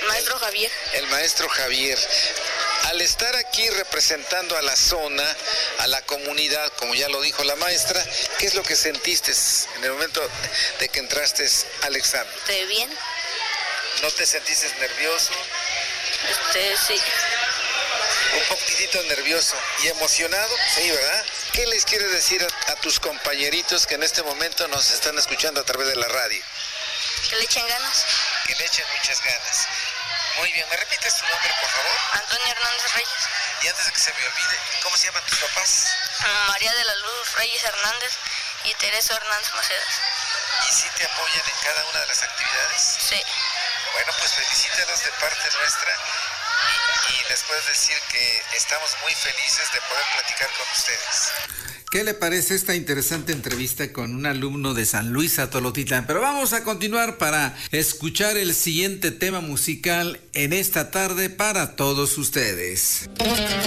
Maestro Javier. El maestro Javier. Al estar aquí representando a la zona, a la comunidad, como ya lo dijo la maestra, ¿qué es lo que sentiste en el momento de que entraste al examen? Estoy bien. ¿No te sentiste nervioso? Sí. Un poquitito nervioso y emocionado, sí, ¿verdad? ¿Qué les quieres decir a tus compañeritos que en este momento nos están escuchando a través de la radio? Que le echen ganas. Que le echen muchas ganas. Muy bien, ¿me repites tu nombre, por favor? Antonio Hernández Reyes. Y antes de que se me olvide, ¿cómo se llaman tus papás? María de la Luz Reyes Hernández y Teresa Hernández Macedas. ¿Y sí te apoyan en cada una de las actividades? Sí. Bueno, pues felicítalos de parte nuestra y les puedes decir que estamos muy felices de poder platicar con ustedes. ¿Qué le parece esta interesante entrevista con un alumno de San Luis Atolotitlán? Pero vamos a continuar para escuchar el siguiente tema musical en esta tarde para todos ustedes.